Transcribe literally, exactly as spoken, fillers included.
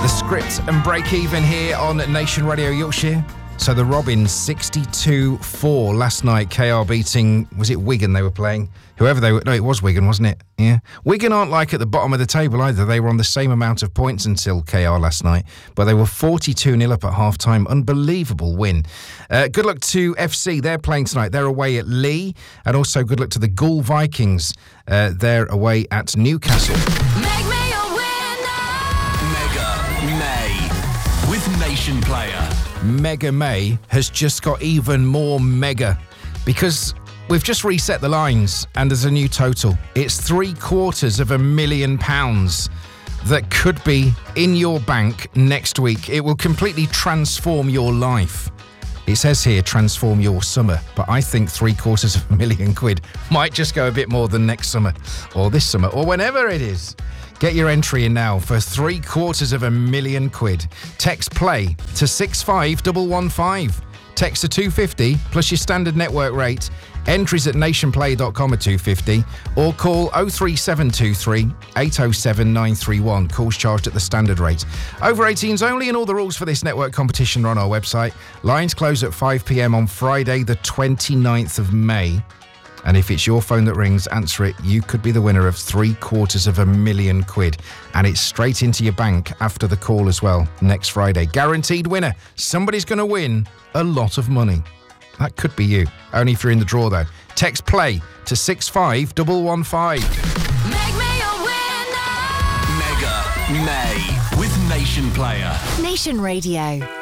The Script and Break Even here on Nation Radio Yorkshire. So the Robins sixty-two four last night. K R beating, was it Wigan they were playing? Whoever they were, no, it was Wigan, wasn't it? Yeah. Wigan aren't like at the bottom of the table either. They were on the same amount of points until K R last night, but they were forty-two nil up at half-time. Unbelievable win. Uh, good luck to F C. They're playing tonight. They're away at Lee. And also good luck to the Gull Vikings. Uh, they're away at Newcastle. Make me a winner! Mega May with Nation Player. Mega May has just got even more mega because we've just reset the lines and there's a new total. It's three quarters of a million pounds that could be in your bank next week. It will completely transform your life. It says here, transform your summer, but I think three quarters of a million quid might just go a bit more than next summer or this summer or whenever it is. Get your entry in now for three quarters of a million quid. Text play to six five one one five. Text to two fifty plus your standard network rate. Entries at nationplay dot com are two fifty or call oh three seven two three eight oh seven nine three one. Calls charged at the standard rate. Over eighteens only, and all the rules for this network competition are on our website. Lines close at five p.m. on Friday the twenty-ninth of May. And if it's your phone that rings, answer it. You could be the winner of three quarters of a million quid. And it's straight into your bank after the call as well, next Friday. Guaranteed winner. Somebody's going to win a lot of money. That could be you. Only if you're in the draw, though. Text play to six five one one five. Make me a winner! Mega May with Nation Player. Nation Radio.